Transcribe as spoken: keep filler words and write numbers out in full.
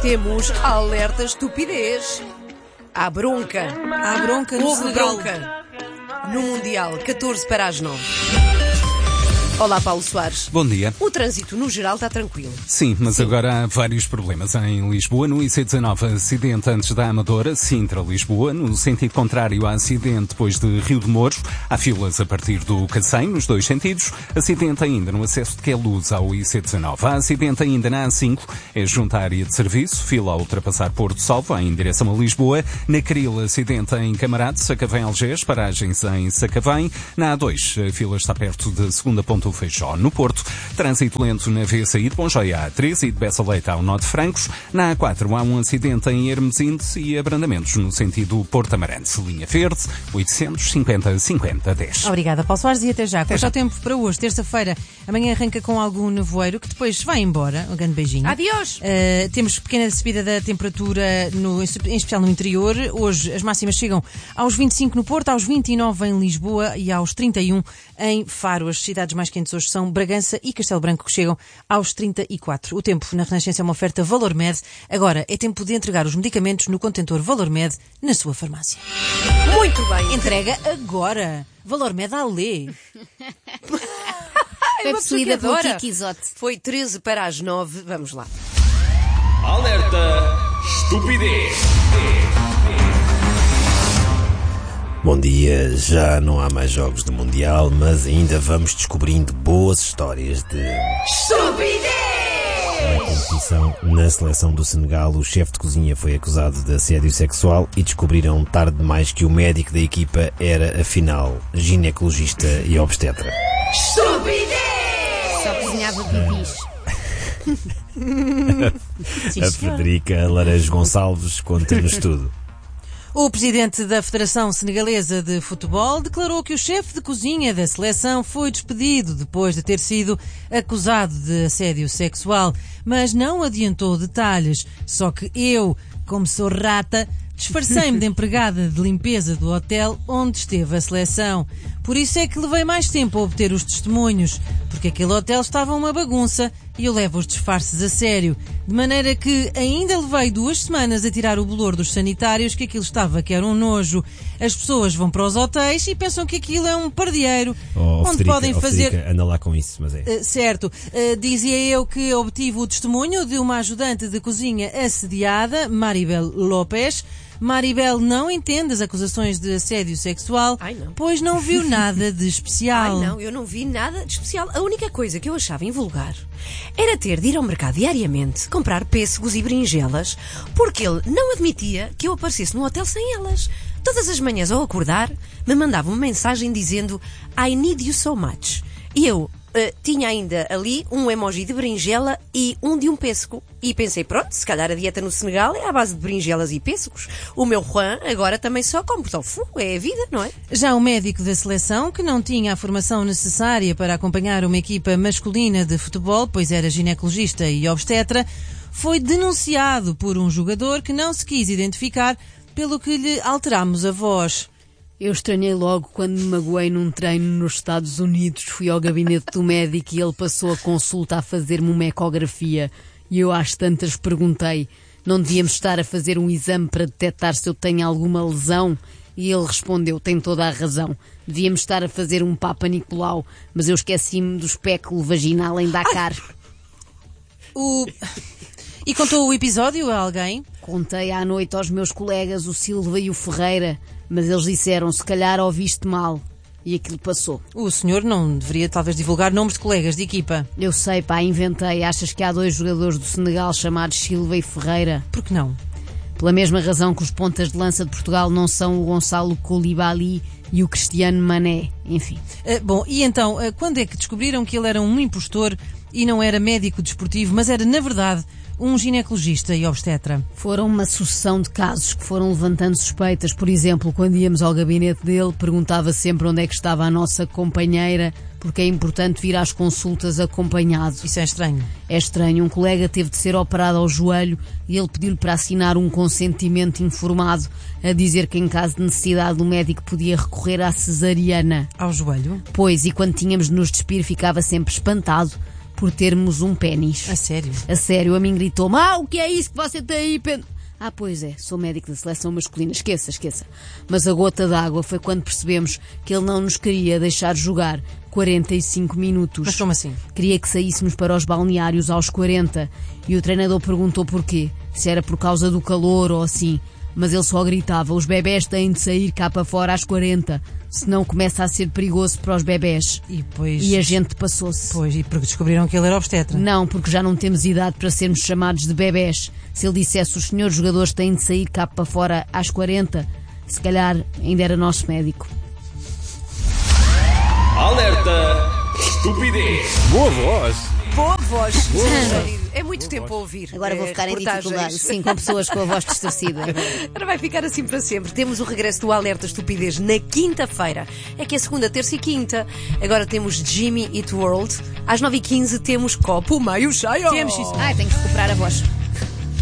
Temos alerta estupidez. Há bronca. Há bronca no Houve Senegal. bronca no Mundial, catorze para as nove. Olá, Paulo Soares. Bom dia. O trânsito, no geral, está tranquilo. Sim, mas Sim. agora há vários problemas em Lisboa. No I C dezanove, acidente antes da Amadora, Sintra-Lisboa. No sentido contrário, há acidente depois de Rio de Mouros. Há filas a partir do Cacém, nos dois sentidos. Acidente ainda no acesso de Queluz ao I C dezanove. Há acidente ainda na A cinco, é junto à área de serviço. Fila a ultrapassar Porto Salvo, em direção a Lisboa. Na Cril, acidente em Camarate, Sacavém-Algés, paragens em Sacavém. Na A dois, a fila está perto da segunda ponta do Feijó. No Porto, trânsito lento na via saída de Bonjoia à A três e de Bessa Leite ao Nó de Francos. Na A quatro há um acidente em Hermesinde e abrandamentos no sentido Porto Amarante. Linha Verde, oitocentos e cinquenta, cinquenta, dez. Obrigada, Paulo Soares, e até já. Quanto ao tempo para hoje, terça-feira, amanhã arranca com algum nevoeiro que depois vai embora. Um grande beijinho. Adiós! Uh, temos pequena subida da temperatura, no, em especial no interior. Hoje as máximas chegam aos vinte e cinco no Porto, aos vinte e nove em Lisboa e aos trinta e um em Faro. As cidades mais quentes hoje são Bragança e Castelo Branco, que chegam aos trinta e quatro. O tempo na Renascença é uma oferta Valor Med. Agora é tempo de entregar os medicamentos no contentor Valor Med na sua farmácia. Muito bem. Entrega agora. Valor Med à lê. Foi possuída pelo Kiki Isote. Foi treze para as nove. Vamos lá. Alerta estupidez. Bom dia, já não há mais jogos do Mundial, mas ainda vamos descobrindo boas histórias de estupidez! Na competição, na seleção do Senegal, o chefe de cozinha foi acusado de assédio sexual e descobriram tarde demais que o médico da equipa era, afinal, ginecologista e obstetra. Estupidez! Só cozinhava bibis. A Frederica Laranjo Gonçalves conta-nos tudo. O presidente da Federação Senegalesa de Futebol declarou que o chefe de cozinha da seleção foi despedido depois de ter sido acusado de assédio sexual, mas não adiantou detalhes. Só que eu, como sou rata, disfarcei-me de empregada de limpeza do hotel onde esteve a seleção. Por isso é que levei mais tempo a obter os testemunhos, porque aquele hotel estava uma bagunça e eu levo os disfarces a sério. De maneira que ainda levei duas semanas a tirar o bolor dos sanitários, que aquilo estava que era um nojo. As pessoas vão para os hotéis e pensam que aquilo é um pardieiro, oh, onde Federica, podem oh, fazer... Federica, anda lá com isso, mas é... Uh, certo. Uh, dizia eu que obtive o testemunho de uma ajudante de cozinha assediada, Maribel Lopes. Maribel não entende as acusações de assédio sexual, Ai, não. pois não viu nada de especial. Ai, não, eu não vi nada de especial. A única coisa que eu achava invulgar era ter de ir ao mercado diariamente comprar pêssegos e berinjelas, porque ele não admitia que eu aparecesse no hotel sem elas. Todas as manhãs ao acordar, me mandava uma mensagem dizendo I need you so much. E eu uh, tinha ainda ali um emoji de berinjela e um de um pêssego. E pensei, pronto, se calhar a dieta no Senegal é à base de berinjelas e pêssegos. O meu Juan agora também só come tofu. É a vida, não é? Já o médico da seleção, que não tinha a formação necessária para acompanhar uma equipa masculina de futebol, pois era ginecologista e obstetra, foi denunciado por um jogador que não se quis identificar, pelo que lhe alterámos a voz. Eu estranhei logo quando me magoei num treino nos Estados Unidos. Fui ao gabinete do médico e ele passou a consulta a fazer-me uma ecografia. E eu às tantas perguntei, não devíamos estar a fazer um exame para detectar se eu tenho alguma lesão? E ele respondeu, tem toda a razão. Devíamos estar a fazer um Papa Nicolau, mas eu esqueci-me do espéculo vaginal em Dakar. O... E contou o episódio a alguém? Contei à noite aos meus colegas, o Silva e o Ferreira, mas eles disseram, se calhar ouviste mal. E aquilo passou. O senhor não deveria talvez divulgar nomes de colegas de equipa? Eu sei, pá, inventei. Achas que há dois jogadores do Senegal chamados Silva e Ferreira? Por que não? Pela mesma razão que os pontas de lança de Portugal não são o Gonçalo Koulibaly e o Cristiano Mané. Enfim. Uh, bom, e então, uh, quando é que descobriram que ele era um impostor e não era médico desportivo, mas era, na verdade, um ginecologista e obstetra? Foram uma sucessão de casos que foram levantando suspeitas. Por exemplo, quando íamos ao gabinete dele, perguntava sempre onde é que estava a nossa companheira, porque é importante vir às consultas acompanhado. Isso é estranho. É estranho. Um colega teve de ser operado ao joelho e ele pediu-lhe para assinar um consentimento informado a dizer que em caso de necessidade o médico podia recorrer à cesariana. Ao joelho? Pois, e quando tínhamos de nos despir ficava sempre espantado por termos um pénis. A sério? A sério, a mim gritou-me: ah, o que é isso que você tem aí? Pen... Ah, pois é, sou médico da seleção masculina, esqueça, esqueça. Mas a gota d'água foi quando percebemos que ele não nos queria deixar jogar quarenta e cinco minutos. Mas como assim? Queria que saíssemos para os balneários aos quarenta e o treinador perguntou porquê, se era por causa do calor ou assim. Mas ele só gritava: os bebés têm de sair cá para fora às quarenta, senão começa a ser perigoso para os bebés. E depois... E a gente passou-se. Pois, e porque descobriram que ele era obstetra. Não, porque já não temos idade para sermos chamados de bebés. Se ele dissesse: os senhores jogadores têm de sair cá para fora às quarenta, se calhar ainda era nosso médico. Alerta! Estupidez! Boa voz! Boa voz. É muito tempo a ouvir. Agora vou eh, ficar em reportagens. dificuldade. Sim, com pessoas com a voz distorcida. Agora vai ficar assim para sempre. Temos o regresso do Alerta Estupidez na quinta-feira. É que é segunda, terça e quinta. Agora temos Jimmy Eat World. Às nove e quinze temos Copo Meio Cheio. Temos isso. Ai, tenho que recuperar a voz.